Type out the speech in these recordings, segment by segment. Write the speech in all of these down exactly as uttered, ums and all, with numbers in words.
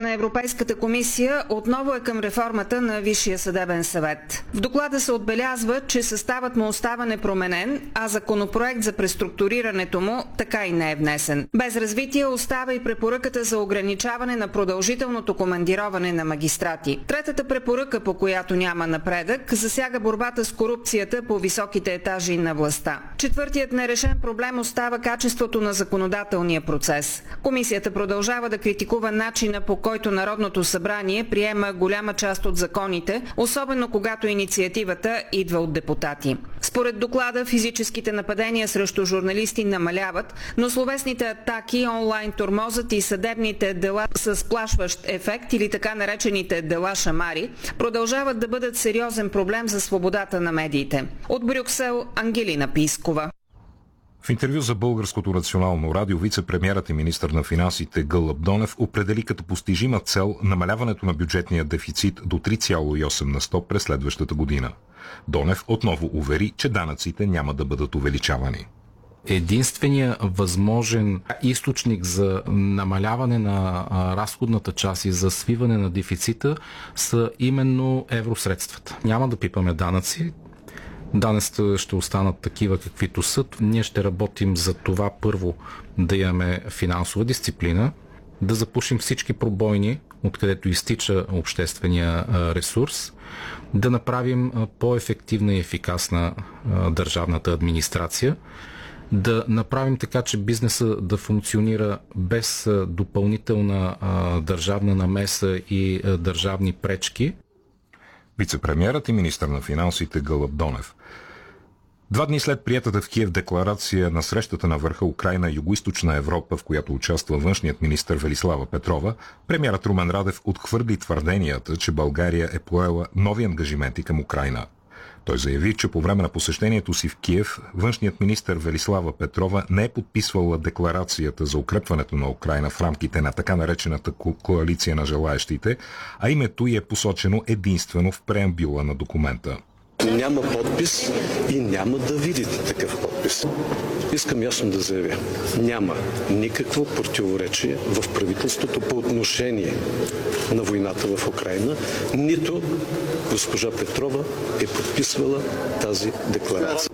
на Европейската комисия отново е към реформата на Висшия съдебен съвет. В доклада се отбелязва, че съставът му остава непроменен, а законопроект за преструктурирането му така и не е внесен. Без развитие остава и препоръката за ограничаване на продължителното командироване на магистрати. Третата препоръка, по която няма напредък, засяга борбата с корупцията по високите етажи на властта. Четвъртият нерешен проблем остава качеството на законодателния процес. Комисията продължава да критикува начина, по който Народното събрание приема голяма част от законите, особено когато инициативата идва от депутати. Според доклада, физическите нападения срещу журналисти намаляват, но словесните атаки, онлайн тормозът и съдебните дела с сплашващ ефект или така наречените дела шамари продължават да бъдат сериозен проблем за свободата на медиите. От Брюксел, Ангелина Пискова. В интервю за Българското национално радио вице-премиерът и министър на финансите Гълъб Донев определи като постижима цел намаляването на бюджетния дефицит до три цяло и осем на сто през следващата година. Донев отново увери, че данъците няма да бъдат увеличавани. Единственият възможен източник за намаляване на разходната част и за свиване на дефицита са именно евросредствата. Няма да пипаме данъци. Данъците ще останат такива каквито са. Ние ще работим за това първо да имаме финансова дисциплина, да запушим всички пробойни, откъдето изтича обществения ресурс, да направим по-ефективна и ефикасна държавната администрация, да направим така, че бизнеса да функционира без допълнителна държавна намеса и държавни пречки. Вице-премиерът и министър на финансите Гълъб Донев. Два дни след приетата в Киев декларация на срещата на върха Украйна Югоизточна Европа, в която участва външният министър Велислава Петрова, премиерът Румен Радев отхвърли твърденията, че България е поела нови ангажименти към Украйна. Той заяви, че по време на посещението си в Киев външният министър Велислава Петрова не е подписвала декларацията за укрепването на Украйна в рамките на така наречената коалиция на желаещите, а името й е посочено единствено в преамбюла на документа. Няма подпис и няма да видите такъв подпис. Искам ясно да заявя. Няма никакво противоречие в правителството по отношение на войната в Украйна, нито госпожа Петрова е подписвала тази декларация.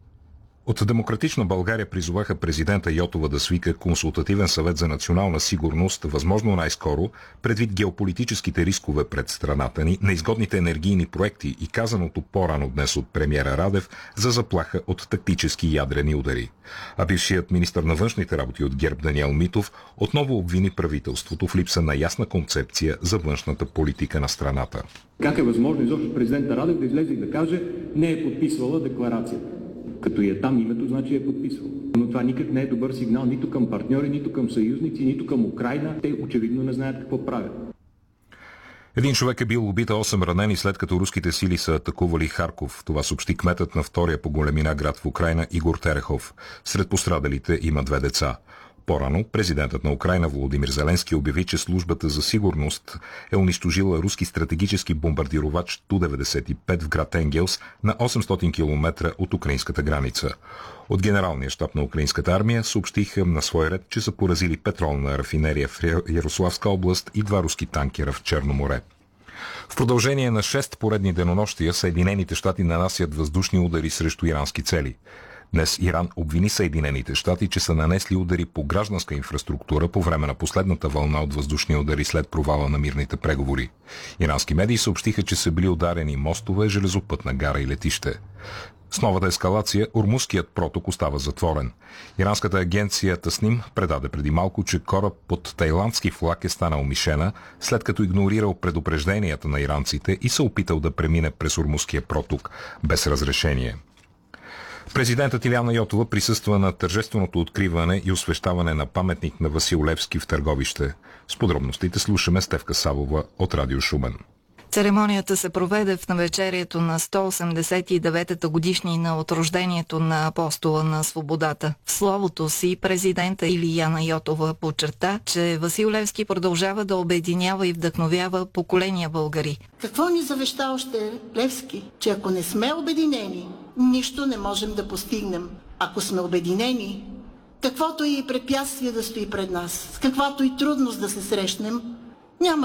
От Демократична България призоваха президента Йотова да свика консултативен съвет за национална сигурност, възможно най-скоро, предвид геополитическите рискове пред страната ни, неизгодните енергийни проекти и казаното по-рано днес от премиера Радев за заплаха от тактически ядрени удари. А бившият министър на външните работи от ГЕРБ Даниел Митов отново обвини правителството в липса на ясна концепция за външната политика на страната. Как е възможно изобщо президента Радев да излезе и да каже, не е подписвала декларацията? Като и е там името, значи е подписвал. Но това никак не е добър сигнал нито към партньори, нито към съюзници, нито към Украйна. Те очевидно не знаят какво правят. Един човек е бил убит, а осем ранени след като руските сили са атакували Харков. Това съобщи кметът на втория по големина град в Украйна Игор Терехов. Сред пострадалите има две деца. По-рано президентът на Украйна Володимир Зеленски обяви, че службата за сигурност е унищожила руски стратегически бомбардировач Ту деветдесет и пет в град Енгелс на осемстотин километра от украинската граница. От генералния щаб на украинската армия съобщиха на свой ред, че са поразили петролна рафинерия в Ярославска област и два руски танкера в Черно море. В продължение на шест поредни денонощия Съединените щати нанасят въздушни удари срещу ирански цели. Днес Иран обвини Съединените щати, че са нанесли удари по гражданска инфраструктура по време на последната вълна от въздушни удари след провала на мирните преговори. Ирански медии съобщиха, че са били ударени мостове, железопътна гара и летище. С новата ескалация Ормузският проток остава затворен. Иранската агенция Тасним предаде преди малко, че кораб под тайландски флаг е станал мишена, след като игнорирал предупрежденията на иранците и се опитал да премине през Ормузския проток без разрешение. Президентът Илияна Йотова присъства на тържественото откриване и освещаване на паметник на Васил Левски в Търговище. С подробностите слушаме Стефка Савова от Радио Шумен. Церемонията се проведе в навечерието на сто осемдесет и деветата годишнина от рождението на апостола на свободата. В словото си президента Илияна Йотова подчерта, че Васил Левски продължава да обединява и вдъхновява поколения българи. Какво ни завеща още Левски? Че ако не сме обединени, нищо не можем да постигнем. Ако сме обединени, каквото и препятствие да стои пред нас, с каквато и трудност да се срещнем, няма